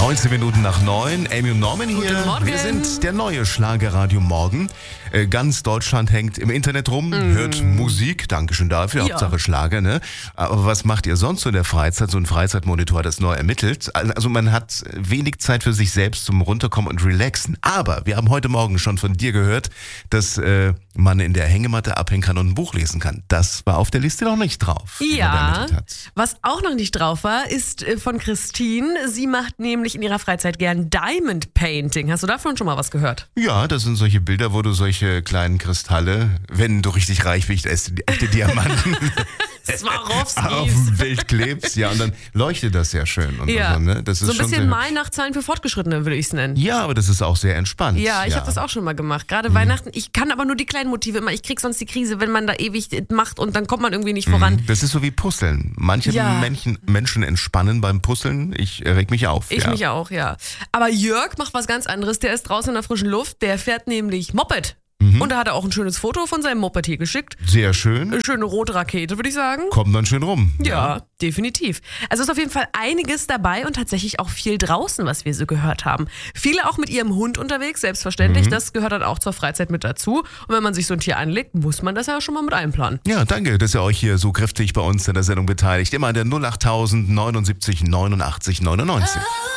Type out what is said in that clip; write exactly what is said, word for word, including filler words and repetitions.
neunzehn Minuten nach neun. Amy und Norman hier. Guten Morgen. Wir sind der neue Schlagerradio Morgen. Äh, ganz Deutschland hängt im Internet rum, mm. hört Musik. Dankeschön dafür. Ja. Hauptsache Schlager, ne? Aber was macht ihr sonst so in der Freizeit? So ein Freizeitmonitor hat das neu ermittelt. Also man hat wenig Zeit für sich selbst zum Runterkommen und Relaxen. Aber wir haben heute Morgen schon von dir gehört, dass äh, man in der Hängematte abhängen kann und ein Buch lesen kann. Das war auf der Liste noch nicht drauf. Ja, was auch noch nicht drauf war, ist von Christine. Sie macht nämlich in ihrer Freizeit gern Diamond Painting. Hast du davon schon mal was gehört? Ja, das sind solche Bilder, wo du solche kleinen Kristalle, wenn du richtig reich bist, echte Diamanten auf dem Bild klebst, ja, und dann leuchtet das sehr schön. Und ja. so, ne? Das ist so ein schon bisschen Malnachtzahlen für Fortgeschrittene, würde ich es nennen. Ja, aber das ist auch sehr entspannt. Ja, ich ja. habe das auch schon mal gemacht. Gerade mhm. Weihnachten, ich kann aber nur die kleinen Motive immer. Ich krieg sonst die Krise, wenn man da ewig macht und dann kommt man irgendwie nicht voran. Mhm. Das ist so wie Puzzeln. Manche ja. Menschen, Menschen entspannen beim Puzzeln. Ich reg mich auf. Ich ja. mich auch, ja. Aber Jörg macht was ganz anderes. Der ist draußen in der frischen Luft. Der fährt nämlich Moped. Mhm. Und da hat er auch ein schönes Foto von seinem Moped hier geschickt. Sehr schön. Eine schöne rote Rakete, würde ich sagen. Kommt dann schön rum. Ja, ja, definitiv. Also ist auf jeden Fall einiges dabei und tatsächlich auch viel draußen, was wir so gehört haben. Viele auch mit ihrem Hund unterwegs, selbstverständlich. Mhm. Das gehört dann auch zur Freizeit mit dazu. Und wenn man sich so ein Tier anlegt, muss man das ja schon mal mit einplanen. Ja, danke, dass ihr euch hier so kräftig bei uns in der Sendung beteiligt. Immer an der null acht null null neunundsiebzig neunundachtzig neunundneunzig.